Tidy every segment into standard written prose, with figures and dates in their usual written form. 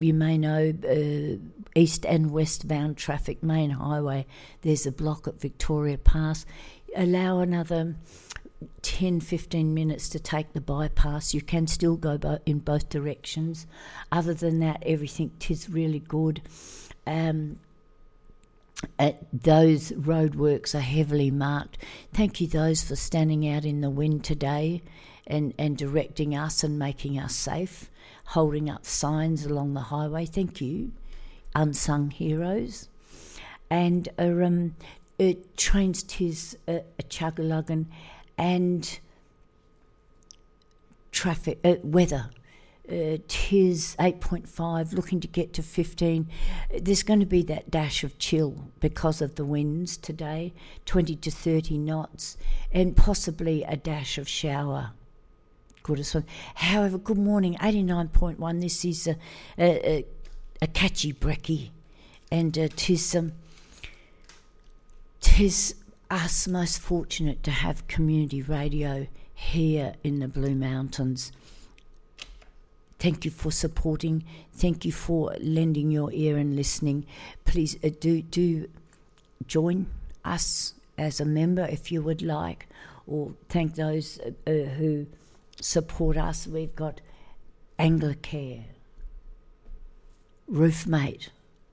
you may know, east and westbound traffic, main highway, there's a block at Victoria Pass. Allow another 10-15 minutes to take the bypass. You can still go in both directions. Other than that, everything is really good. Those roadworks are heavily marked. Thank you those for standing out in the wind today and directing us and making us safe, holding up signs along the highway. Thank you, unsung heroes. And trains tis a chuggaluggan and traffic weather. Tis 8.5, looking to get to 15. There's going to be that dash of chill because of the winds today, 20 to 30 knots, and possibly a dash of shower. Goodness one. However, good morning, 89.1. This is a catchy brekkie, and tis us most fortunate to have community radio here in the Blue Mountains. Thank you for supporting. Thank you for lending your ear and listening. Please do join us as a member if you would like, or thank those who support us. We've got Anglicare, Roofmate,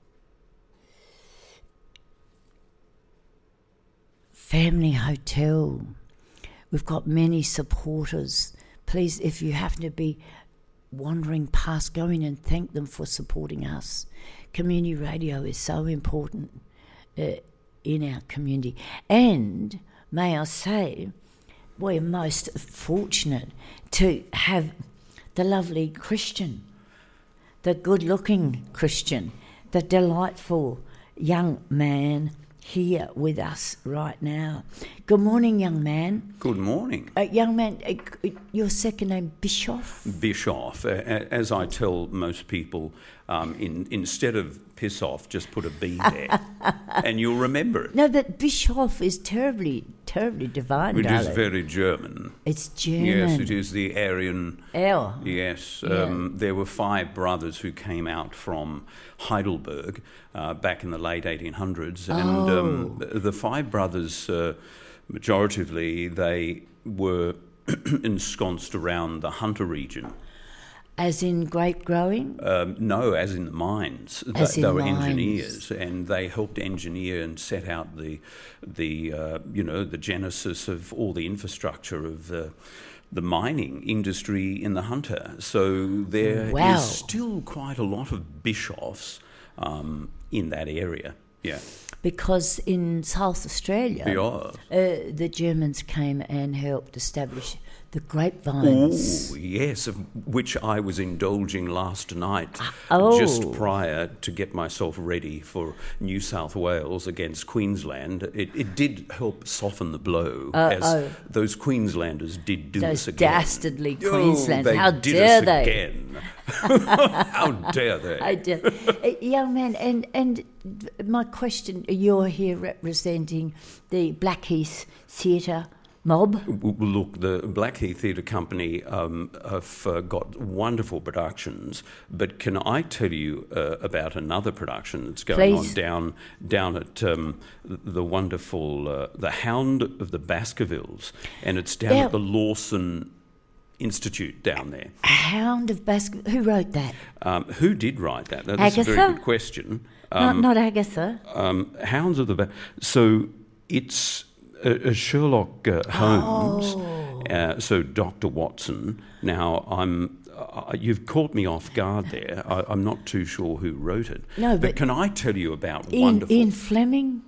Family Hotel. We've got many supporters. Please, if you happen to be wandering past, go in and thank them for supporting us. Community radio is so important in our community. And may I say, we're most fortunate to have the lovely Christian, the good-looking Christian, the delightful young man here with us right now. Good morning, young man. Good morning. Young man, your second name, Bischoff? Bischoff. As I tell most people, instead of piss off, just put a B there, and you'll remember it. No, but Bischoff is terribly divine, It darling. is very German. It's German. Yes, it is the Aryan. L. Yes. Yeah. There were 5 brothers who came out from Heidelberg back in the late 1800s. And the 5 brothers, majoritively, they were ensconced around the Hunter region. As in grape growing? No, as in the mines. They were engineers, and they helped engineer and set out the genesis of all the infrastructure of the mining industry in the Hunter. So there is still quite a lot of Bischoffs in that area. Yeah. Because in South Australia, the Germans came and helped establish the grapevines. Oh, yes, of which I was indulging last night, just prior to get myself ready for New South Wales against Queensland. It did help soften the blow, as those Queenslanders did do us again. Those dastardly Queenslanders. How dare they? Again. How dare they? Young man, and my question, you're here representing the Blackheath Theatre mob. Look, the Blackheath Theatre Company have got wonderful productions, but can I tell you about another production that's going on down at the wonderful The Hound of the Baskervilles, and it's down at the Lawson Institute down there. Hound of Baskervilles. Who wrote that? Who did write that? That's Agatha? a very good question. Not Agatha. Hounds of the so it's a Sherlock Holmes. So Dr. Watson. Now you've caught me off guard there. I'm not too sure who wrote it. No, but can I tell you about wonderful? Ian Fleming.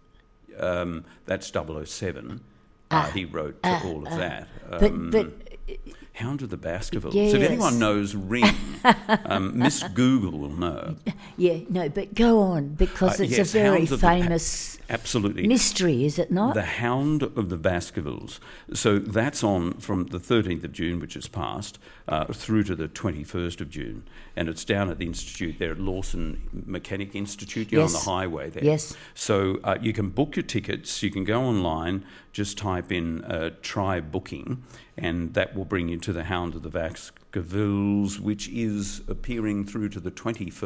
That's 007. He wrote all of that. But Hound of the Baskervilles. Yes. So if anyone knows Ring, Miss Google will know. Yeah, no, but go on, because it's a very famous mystery, is it not? The Hound of the Baskervilles. So that's on from the 13th of June, which is past, through to the 21st of June. And it's down at the Institute there at Lawson Mechanic Institute. You're on the highway there. Yes. So you can book your tickets. You can go online, just type in try booking, and that will bring you to the Hound of the Baskervilles, which is appearing through to the 21st